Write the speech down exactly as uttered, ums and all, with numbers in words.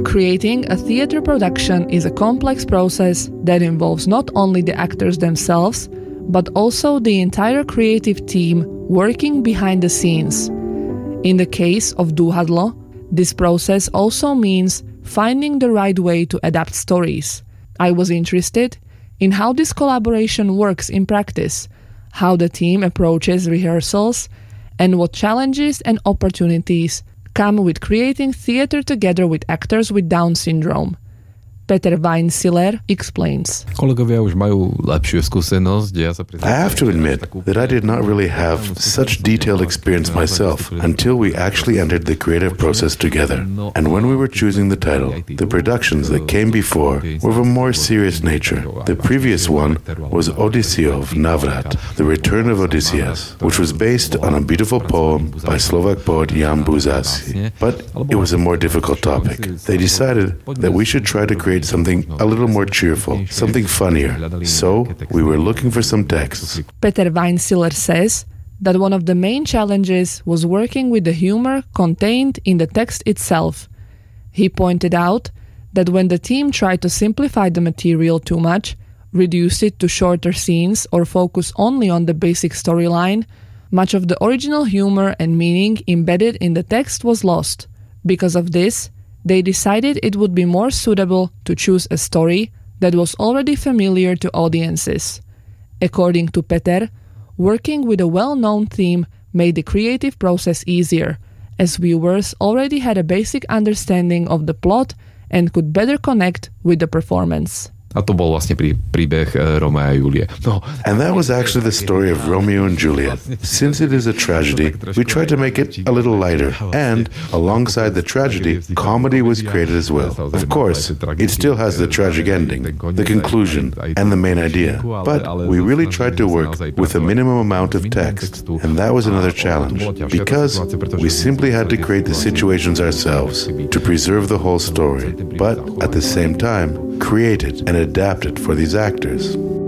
Creating a theater production is a complex process that involves not only the actors themselves, but also the entire creative team working behind the scenes. In the case of Dúhadlo, this process also means finding the right way to adapt stories. I was interested in how this collaboration works in practice, how the team approaches rehearsals, and what challenges and opportunities come with creating theater together with actors with Down syndrome. Peter Weinsiller explains. I have to admit that I did not really have such detailed experience myself until we actually entered the creative process together. And when we were choosing the title, the productions that came before were of a more serious nature. The previous one was Odysseov Navrat, The Return of Odysseus, which was based on a beautiful poem by Slovak poet Jan Buzasi. But it was a more difficult topic. They decided that we should try to create something a little more cheerful, something funnier. So we were looking for some texts. Peter Weinsiller says that one of the main challenges was working with the humor contained in the text itself. He pointed out that when the team tried to simplify the material too much, reduce it to shorter scenes, or focus only on the basic storyline, much of the original humor and meaning embedded in the text was lost. Because of this, they decided it would be more suitable to choose a story that was already familiar to audiences. According to Peter, working with a well-known theme made the creative process easier, as viewers already had a basic understanding of the plot and could better connect with the performance. A to bol vlastne prí, príbeh Romea a Julie. No. And that was actually the story of Romeo and Juliet. Since it is a tragedy, we tried to make it a little lighter. And alongside the tragedy, comedy was created as well. Of course, it still has the tragic ending, the conclusion, and the main idea. But we really tried to work with a minimum amount of text. And that was another challenge, because we simply had to create the situations ourselves to preserve the whole story, but at the same time, create it and adapt it for these actors.